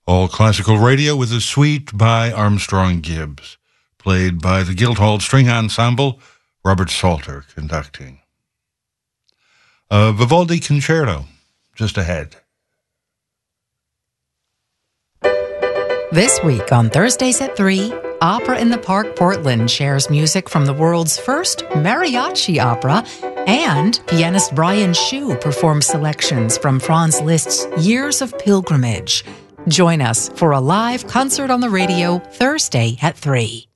All classical radio with a suite by Armstrong Gibbs, played by the Guildhall String Ensemble, Robert Salter conducting. Vivaldi Concerto, just ahead. This week on Thursdays at 3, Opera in the Park Portland shares music from the world's first mariachi opera, and pianist Brian Shu performs selections from Franz Liszt's Years of Pilgrimage. Join us for a live concert on the radio Thursday at 3.